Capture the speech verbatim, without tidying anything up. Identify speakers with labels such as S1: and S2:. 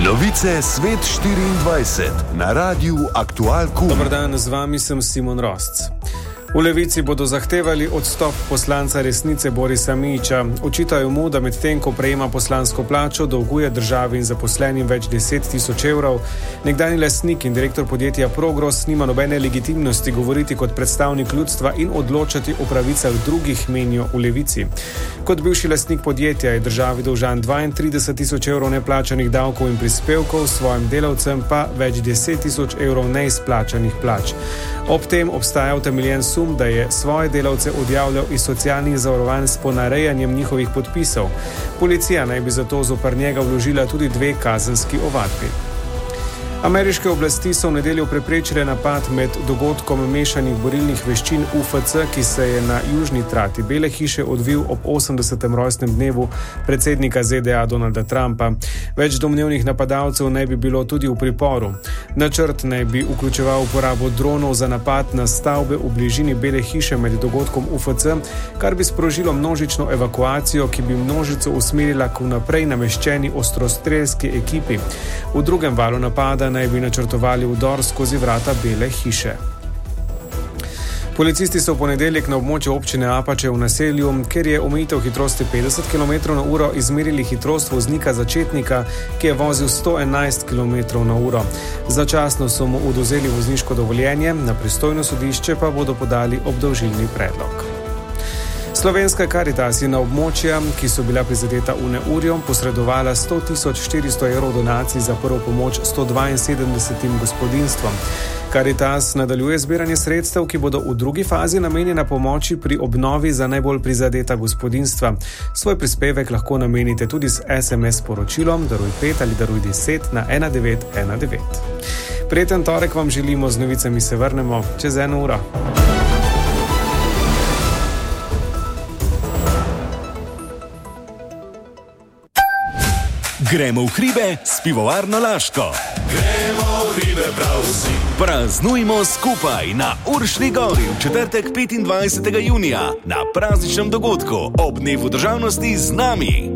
S1: Novice Svet štiriindvajset na Radiu Aktual Kum.
S2: Dobar dan, z vami sem Simon Rosc. V Levici bodo zahtevali odstop poslanca Resnice Borisa Mijića. Očitajo mu, da medtem, ko prejema poslansko plačo, dolguje državi in zaposlenim več deset tisoč evrov. Nekdanji lastnik in direktor podjetja Progros nima nobene legitimnosti govoriti kot predstavnik ljudstva in odločati o pravicah drugih, menijo v Levici. Kot bivši lastnik podjetja je državi dolžan dvaintrideset tisoč evrov neplačanih davkov in prispevkov, svojim delavcem pa več deset tisoč evrov neizplačanih plač. Ob tem obstaja utemeljen sum, da je svoje delavce odjavljal iz socialnih zavarovanj s ponarejanjem njihovih podpisov. Policija naj bi zato zoper njega vložila tudi dve kazenski ovadbi. Ameriške oblasti so v nedeljo preprečile napad med dogodkom mešanih borilnih veščin U F C, ki se je na južni trati Bele hiše odvil ob osemdesetem rojstnem dnevu predsednika Z D A Donalda Trumpa. Več domnevnih napadalcev naj bi bilo tudi v priporu. Načrt naj bi vključeval uporabo dronov za napad na stavbe v bližini Bele hiše med dogodkom U F C, kar bi sprožilo množično evakuacijo, ki bi množico usmerila k vnaprej nameščeni ostrostrelski ekipi. V drugem valu napada naj bi načrtovali vdor skozi vrata Bele hiše. Policisti so v ponedeljek na območju občine Apače v naselju, ker je omejitev hitrosti petdeset kilometrov na uro, izmerili hitrost voznika začetnika, ki je vozil sto enajst kilometrov na uro. Začasno so mu odvzeli vozniško dovoljenje, na pristojno sodišče pa bodo podali obdolžilni predlog. Slovenska Karitas je na območja, ki so bila prizadeta v neurju, posredovala sto tisoč štiristo evrov donacij za prvo pomoč sto dvainsedemdesetim gospodinjstvom. Karitas nadaljuje zbiranje sredstev, ki bodo v drugi fazi namenjena pomoči pri obnovi za najbolj prizadeta gospodinjstva. Svoj prispevek lahko namenite tudi s es em es sporočilom daruj pet ali daruj deset na ena devet ena devet. Prijeten torek vam želimo, z novicami se vrnemo čez eno uro.
S3: Gremo v hribe s pivovarno Laško.
S4: Gremo v hribe prav vsi.
S3: Praznujmo skupaj na Uršni gori v četrtek petindvajsetega junija na prazničnem dogodku ob dnevu državnosti z nami.